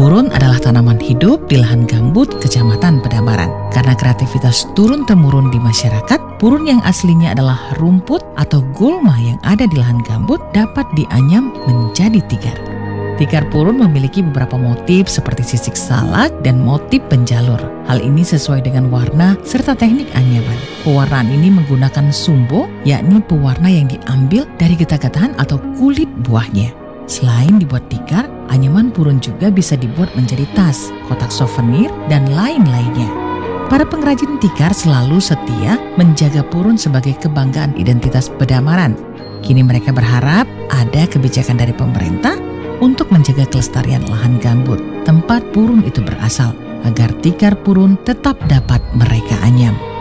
Purun adalah tanaman hidup di lahan gambut Kecamatan Pedamaran. Karena kreativitas turun-temurun di masyarakat, purun yang aslinya adalah rumput atau gulma yang ada di lahan gambut dapat dianyam menjadi tikar. Tikar purun memiliki beberapa motif seperti sisik salak dan motif penjalur. Hal ini sesuai dengan warna serta teknik anyaman. Pewarnaan ini menggunakan sumbo, yakni pewarna yang diambil dari getah-getahan atau kulit buahnya. Selain dibuat tikar, anyaman purun juga bisa dibuat menjadi tas, kotak souvenir, dan lain-lainnya. Para pengrajin tikar selalu setia menjaga purun sebagai kebanggaan identitas Pedamaran. Kini mereka berharap ada kebijakan dari pemerintah untuk menjaga kelestarian lahan gambut tempat purun itu berasal, agar tikar purun tetap dapat mereka anyam.